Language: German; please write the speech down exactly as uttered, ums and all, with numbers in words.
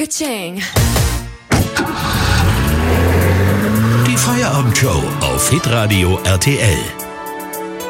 Ka-ching. Die Feierabendshow auf Hitradio R T L.